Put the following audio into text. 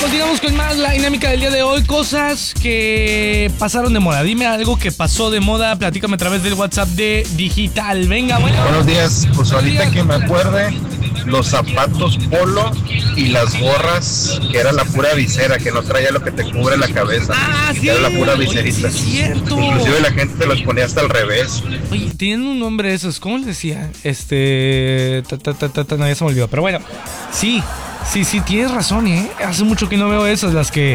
Continuamos con más la dinámica del día de hoy. Cosas que pasaron de moda. Dime algo que pasó de moda. Platícame a través del WhatsApp de Digital. Venga, bueno. Buenos días. Pues ahorita que me acuerde, los zapatos polo y las gorras, que era la pura visera, que no traía lo que te cubre la cabeza. Sí. Era la pura viserita. Oye, sí es cierto. Inclusive la gente los ponía hasta al revés. Oye, tienen un nombre esos. ¿Cómo les decía? No, ya se me olvidó. Pero bueno, sí, tienes razón, ¿eh? Hace mucho que no veo esas, las que